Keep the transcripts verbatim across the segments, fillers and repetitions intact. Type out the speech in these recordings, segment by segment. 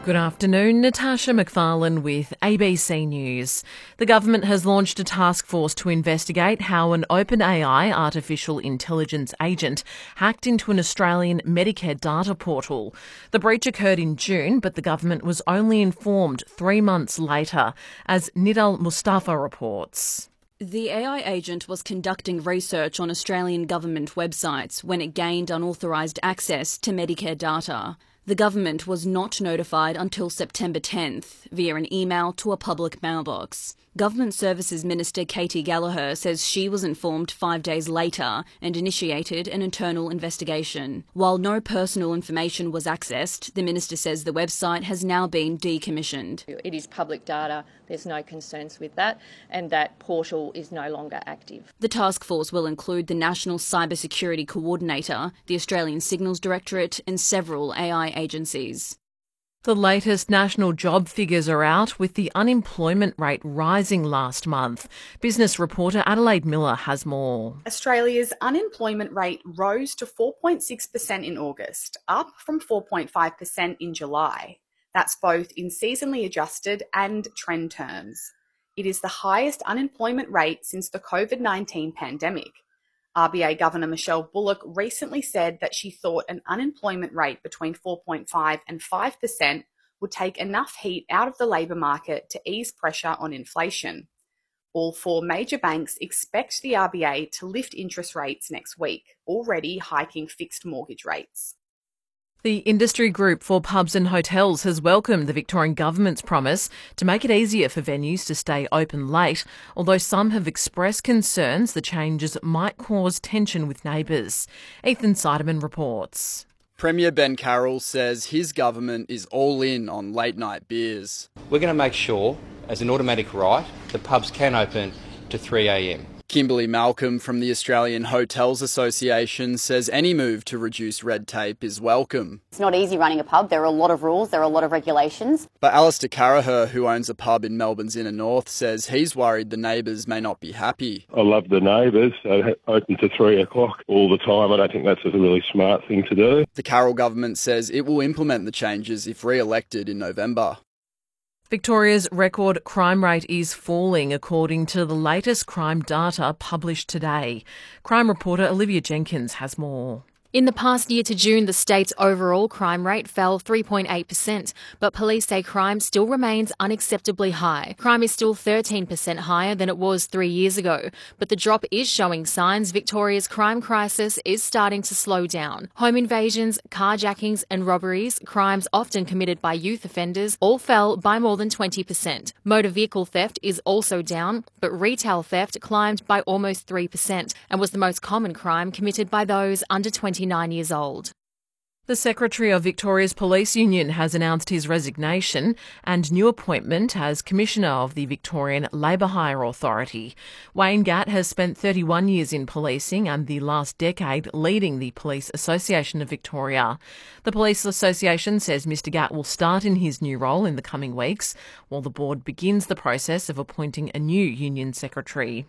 Good afternoon, Natasha McFarlane with A B C News. The government has launched a task force to investigate how an OpenAI artificial intelligence agent hacked into an Australian Medicare data portal. The breach occurred in June, but the government was only informed three months later, as Nidal Mustafa reports. The A I agent was conducting research on Australian government websites when it gained unauthorised access to Medicare data. The government was not notified until September tenth via an email to a public mailbox. Government Services Minister Katie Gallagher says she was informed five days later and initiated an internal investigation. While no personal information was accessed, the minister says the website has now been decommissioned. It is public data, there's no concerns with that, and that portal is no longer active. The task force will include the National Cybersecurity Coordinator, the Australian Signals Directorate and several A I agencies. The latest national job figures are out, with the unemployment rate rising last month. Business reporter Adelaide Miller has more. Australia's unemployment rate rose to four point six percent in August, up from four point five percent in July. That's both in seasonally adjusted and trend terms. It is the highest unemployment rate since the COVID nineteen pandemic. R B A Governor Michelle Bullock recently said that she thought an unemployment rate between four point five and five percent would take enough heat out of the labour market to ease pressure on inflation. All four major banks expect the R B A to lift interest rates next week, already hiking fixed mortgage rates. The industry group for pubs and hotels has welcomed the Victorian Government's promise to make it easier for venues to stay open late, although some have expressed concerns the changes might cause tension with neighbours. Ethan Seidemann reports. Premier Ben Carroll says his government is all in on late-night beers. We're going to make sure, as an automatic right, the pubs can open to three a m. Kimberly Malcolm from the Australian Hotels Association says any move to reduce red tape is welcome. It's not easy running a pub. There are a lot of rules, there are a lot of regulations. But Alistair Carraher, who owns a pub in Melbourne's inner north, says he's worried the neighbours may not be happy. I love the neighbours. They're open to three o'clock all the time. I don't think that's a really smart thing to do. The Carroll government says it will implement the changes if re-elected in November. Victoria's record crime rate is falling, according to the latest crime data published today. Crime reporter Olivia Jenkins has more. In the past year to June, the state's overall crime rate fell three point eight percent, but police say crime still remains unacceptably high. Crime is still thirteen percent higher than it was three years ago, but the drop is showing signs Victoria's crime crisis is starting to slow down. Home invasions, carjackings and robberies, crimes often committed by youth offenders, all fell by more than twenty percent. Motor vehicle theft is also down, but retail theft climbed by almost three percent and was the most common crime committed by those under twenty-nine years old. The Secretary of Victoria's Police Union has announced his resignation and new appointment as Commissioner of the Victorian Labour Hire Authority. Wayne Gatt has spent thirty-one years in policing and the last decade leading the Police Association of Victoria. The Police Association says Mr Gatt will start in his new role in the coming weeks, while the board begins the process of appointing a new union secretary.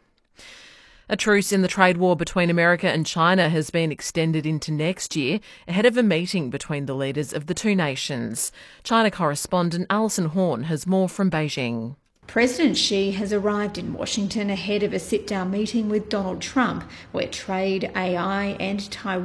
A truce in the trade war between America and China has been extended into next year ahead of a meeting between the leaders of the two nations. China correspondent Alison Horn has more from Beijing. President Xi has arrived in Washington ahead of a sit-down meeting with Donald Trump, where trade, A I and Taiwan